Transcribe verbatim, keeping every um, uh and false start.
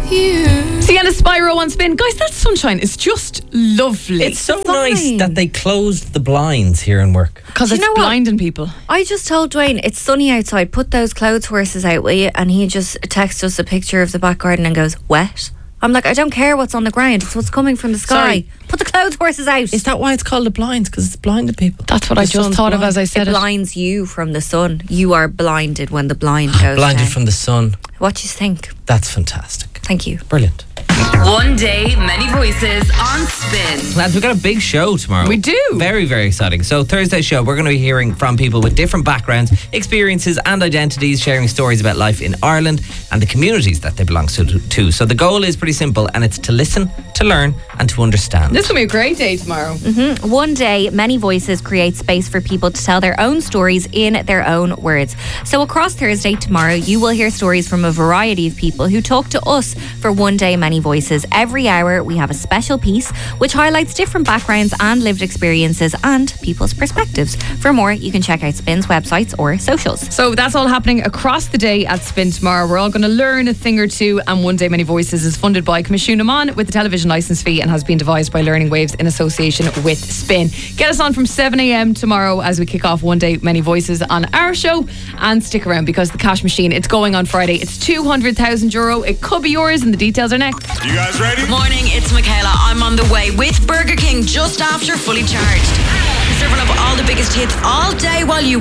you. Sienna Spyro on Spin. Guys, that sunshine is just lovely. It's so It's nice fine. that they closed the blinds here in work. Because Do you it's know what? blinding people. I just told Dwayne it's sunny outside. Put those clothes horses out, will you? And he just texts us a picture of the back garden and goes, wet. I'm like, I don't care what's on the ground. It's what's coming from the sky. Sorry. Put the clothes horses out. Is that why it's called the blinds? Because it's blinded people. That's what The I just sun's thought of blind. as I it said it. blinds you from the sun. You are blinded when the blind goes Blinded down. from the sun. What do you think? That's fantastic. Thank you. Brilliant. One day, many voices on Spin. Lads, we've got a big show tomorrow. We do. Very, very exciting. So Thursday's show, we're going to be hearing from people with different backgrounds, experiences and identities, sharing stories about life in Ireland and the communities that they belong to. to. So the goal is pretty simple, and it's to listen, to learn and to understand. This is going to be a great day tomorrow. One day, Many Voices create space for people to tell their own stories in their own words. So across Thursday, tomorrow, you will hear stories from a variety of people who talk to us for One Day, Many Voices. Every hour, we have a special piece which highlights different backgrounds and lived experiences and people's perspectives. For more, you can check out Spin's websites or socials. So that's all happening across the day at Spin tomorrow. We're all going to learn a thing or two, and One Day Many Voices is funded by Commissioner Mon with the television licence fee and has been devised by Learning Waves in association with Spin. Get us on from seven a.m. tomorrow as we kick off One Day Many Voices on our show, and stick around because the cash machine, it's going on Friday. It's two hundred thousand euro. It could be yours, and the details are next. You guys ready? Morning, it's Michaela. I'm on the way with Burger King just after Fully Charged. Serving up all the biggest hits all day while you